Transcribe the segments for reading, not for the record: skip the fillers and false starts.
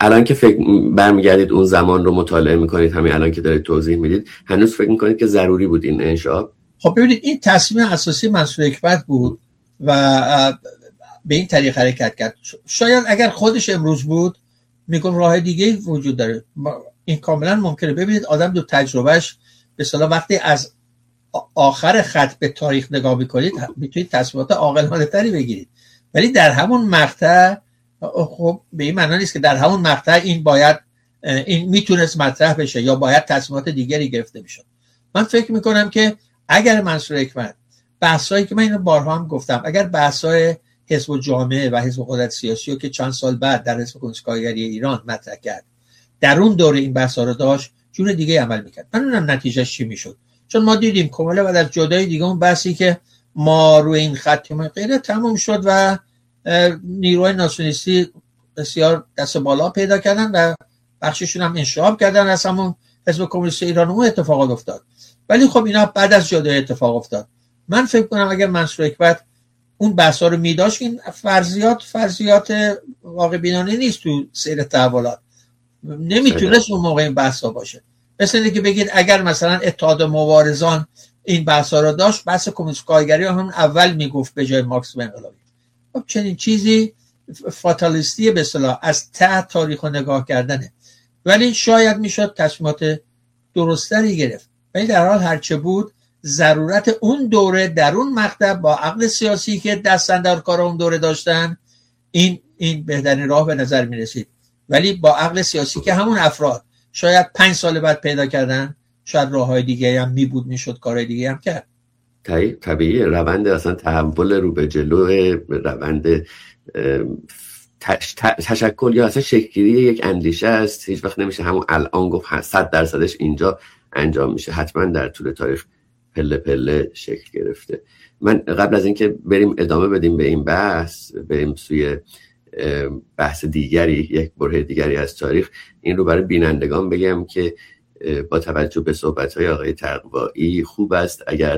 الان که فکر برمیگردید اون زمان رو مطالعه میکنید، همین الان که دارید توضیح میدید، هنوز فکر میکنید که ضروری بود این انشاب؟ خب ببینید این تصمیم اساسی منصور حکمت بود و به این طریق حرکت کرد. شاید اگر خودش امروز بود میگم راه دیگه وجود داره، این کاملا ممکنه. ببینید آدم دو تجربهش به اصطلاح وقتی از آخر خط به تاریخ نگاه میکنید میتونید تصمیمات عاقلانه تری بگیرید، ولی در همون مقطع خب به این معنی نیست که در همون مقطع این میتونست مطرح بشه یا باید تصمیمات دیگری گرفته بشه. من فکر میکنم که اگر منصور حکمت بحثایی که من اینو بارها هم گفتم، اگر بحثای حزب و جامعه و حزب قدرت سیاسی رو که چند سال بعد در حزب کمونیست کارگری ایران مطرح کرد در اون دوره این بحثا رو داشت، جور دیگه عمل میکرد. من اونم نتیجهش چی میشد، چون ما دیدیم کاملا بعد از جدای دیگه اون بحثی که ما روی این خط ما غیره تموم شد و نیروهای ناسیونالیستی بسیار دست بالا پیدا کردن و بخششون هم انشعاب کردن از همون حزب کمونیست ایران. اون اتفاقات افتاد، ولی خب اینا بعد از جدای اتفاق افتاد. من فکر کنم اگر منصور حکمت اون بحثا رو میداشت، این فرضیات واقع بینانه نیست تو سیر تحولات، نمیتونست اون موقع این بحثا باشه. مثل اینکه بگید اگر مثلا اتحاد مبارزان این بحثا رو داشت، بحث کمونیست کارگری هم اول میگفت به جای مارکس و انقلابی. خب چنین چیزی فاتالیستی به اصطلاح از ته تاریخ رو نگاه کردنه، ولی شاید میشد تصمیمات درستری گرفت. ولی در حال هرچه بود ضرورت اون دوره در اون مقطع با عقل سیاسی که دستن در کار اون دوره داشتن این بهترین راه به نظر می رسید. ولی با عقل سیاسی که همون افراد شاید 5 سال بعد پیدا کردن، شاید راههای دیگه هم می بود، میشد کارهای دیگه هم کرد. طبیعی روند اصلا تحول رو به جلو، روند تشکل یا اصلا شکل‌گیری یک اندیشه است. هیچ وقت نمیشه همون الان گفت 100% اینجا انجام میشه، حتما در طول تاریخ پله پله شکل گرفته. من قبل از اینکه بریم ادامه بدیم به این بحث، بریم سوی بحث دیگری، یک بره دیگری از تاریخ، این رو برای بینندگان بگم که با توجه به صحبت‌های آقای تقوایی خوب است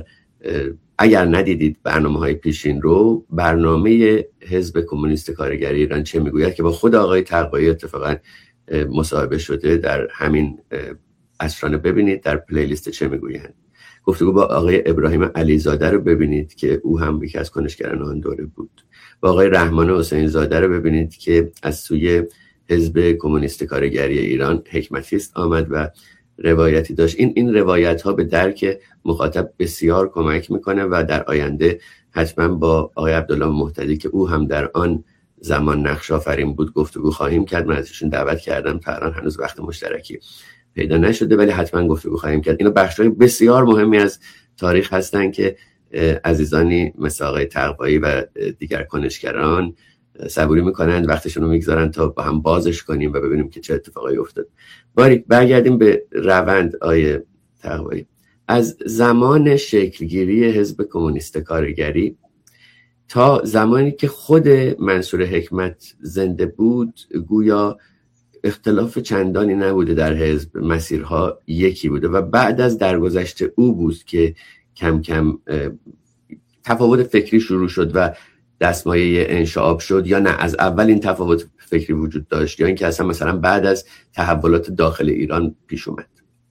اگر ندیدید برنامه‌های پیشین رو، برنامه حزب کمونیست کارگری ایران چه میگوید که با خود آقای تقوایی اتفاقا مصاحبه شده، در همین اسرانه ببینید، در پلیلیست چه میگویند. گفتگو با آقای ابراهیم علیزاده رو ببینید که او هم یکی از کنشگران آن دوره بود. با آقای رحمان حسین زاده رو ببینید که از سوی حزب کمونیست کارگری ایران حکمتیست آمد و روایتی داشت. این روایت ها به درک مخاطب بسیار کمک میکنه و در آینده حتما با آقای عبدالله مهتدی که او هم در آن زمان نقش آفرین بود گفتگو خواهیم کرد. من ازشون دعوت کردم، تا الان هنوز وقت مشترکی پیدا نشده، ولی حتما گفتگو خواهیم کرد. اینا بخش‌های بسیار مهمی از تاریخ هستن که عزیزانی مثل آقای تقوایی و دیگر کنشگران صبوری میکنند، وقتشون رو میگذارن تا با هم بازش کنیم و ببینیم که چه اتفاقایی افتاد. برگردیم به روند آقای تقوایی. از زمان شکلگیری حزب کمونیست کارگری تا زمانی که خود منصور حکمت زنده بود، گویا اختلاف چندانی نبوده در حزب، مسیرها یکی بوده و بعد از درگذشت او بود که کم کم تفاوت فکری شروع شد و دستمایه انشعاب شد، یا نه از اول این تفاوت فکری وجود داشت، یا اینکه اصلا مثلا بعد از تحولات داخل ایران پیش اومد؟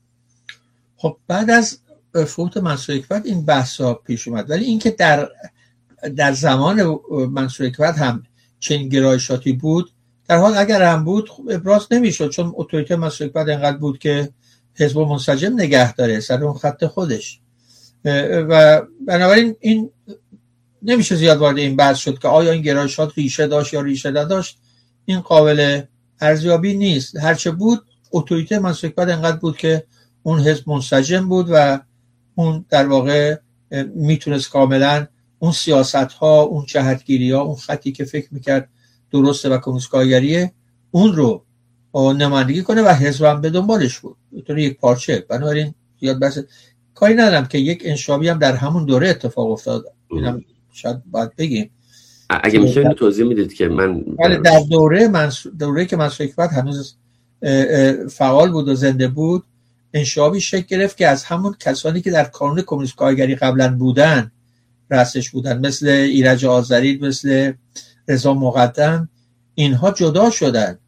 خب بعد از فوت منصور حکمت این بحثا پیش اومد، ولی اینکه در زمان منصور حکمت هم چنین گرایشاتی بود، در حال اگر هم بود ابراز نمیشد، چون اتوریته منصور حکمت اینقدر بود که حزب منسجم نگه داره سر اون خط خودش و بنابراین این نمیشه زیاد وارد این بحث شد که آیا این گرایشات ریشه داشت یا ریشه نداشت. این قابل ارزیابی نیست. هرچه بود اتوریته منصور حکمت اینقدر بود که اون حزب منسجم بود و اون در واقع میتونست کاملا اون سیاست ها، اون جهتگیری ها، اون خطی که فکر میکرد درسته و کمونیست کارگریه، اون رو نمایندگی کنه و حزب هم به دنبالش بود، اینطوری یک پارچه. بنابراین زیاد بحث کاری ندارم که یک انشابی هم در همون دوره اتفاق افتاد. اینم شاید باید بگیم. اگه میشه توضیح میدید که من در دوره که منصور حکمت هنوز فعال بود و زنده بود، انشابی شکل گرفت که از همون کسانی که در کانون کمونیست کارگری قبلا بودن رأسش بودن، مثل ایرج آذری، مثل رضا مقدم، اینها جدا شدن